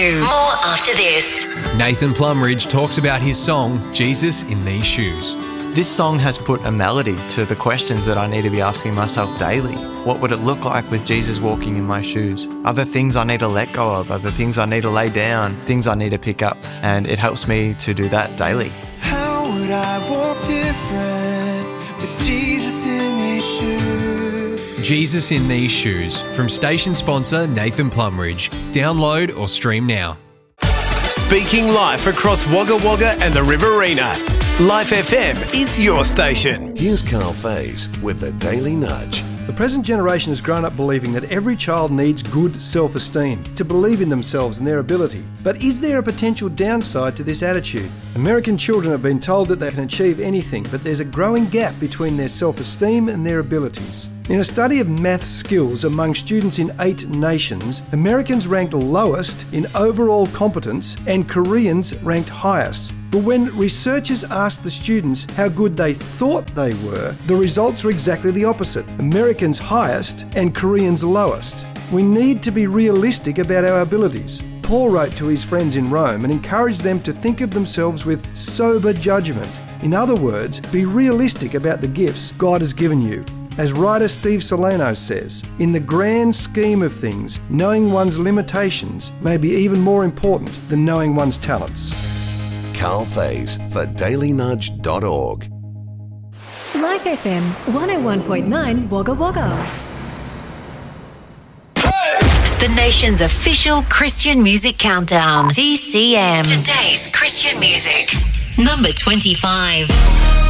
More after this. Nathan Plumridge talks about his song, Jesus in These Shoes. This song has put a melody to the questions that I need to be asking myself daily. What would it look like with Jesus walking in my shoes? Are there things I need to let go of? Are there things I need to lay down? Things I need to pick up? And it helps me to do that daily. How would I walk different with Jesus in these shoes? Jesus in These Shoes, from station sponsor Nathan Plumridge. Download or stream now. Speaking life across Wagga Wagga and the Riverina. Life FM is your station. Here's Carl Faze with the Daily Nudge. The present generation has grown up believing that every child needs good self-esteem, to believe in themselves and their ability. But is there a potential downside to this attitude? American children have been told that they can achieve anything, but there's a growing gap between their self-esteem and their abilities. In a study of math skills among students in 8 nations, Americans ranked lowest in overall competence and Koreans ranked highest. But when researchers asked the students how good they thought they were, the results were exactly the opposite. Americans highest and Koreans lowest. We need to be realistic about our abilities. Paul wrote to his friends in Rome and encouraged them to think of themselves with sober judgment. In other words, be realistic about the gifts God has given you. As writer Steve Solano says, in the grand scheme of things, knowing one's limitations may be even more important than knowing one's talents. Carl Faze for dailynudge.org. Life FM 101.9 Wagga Wagga. The nation's official Christian music countdown. TCM. Today's Christian music. Number 25.